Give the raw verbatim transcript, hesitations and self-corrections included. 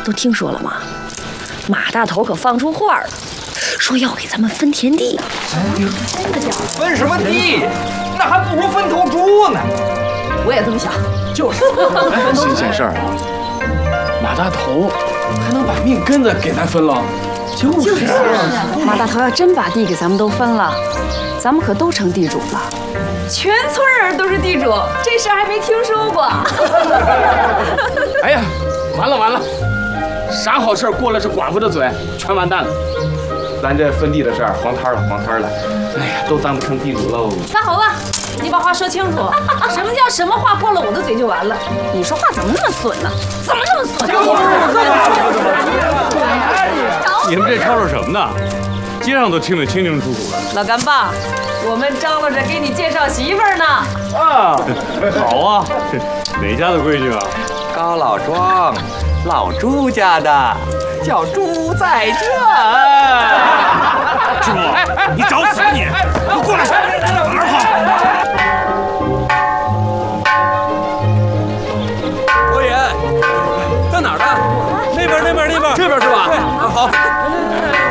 都听说了吗？马大头可放出话了，说要给咱们分田地。 分什么地？那还不如分头猪呢。 我也这么想。 就是。 新鲜事儿啊！马大头还能把命根子给咱分了？ 就是。 马大头要真把地给咱们都分了，咱们可都成地主了。 全村人都是地主，这事儿还没听说过。 哎呀，完了完了，啥好事过了是寡妇的嘴，全完蛋了。咱这分地的事儿黄摊了，黄摊了。哎呀，都当不成地主喽。 那好吧，你把话说清楚，什么叫什么话过了我的嘴就完了？你说话怎么那么损呢？怎么那么损？ 你们这吵吵什么呢？街上都听得清清楚楚的。 老干爸，我们张罗着给你介绍媳妇儿呢。 啊，好啊，哪家的闺女啊？ 高老庄，老朱家的，叫朱在这。 师傅，你找死吧你！给我过来，往哪儿跑？ 卓言，在哪儿呢？那边，那边，那边，这边是吧？啊，好。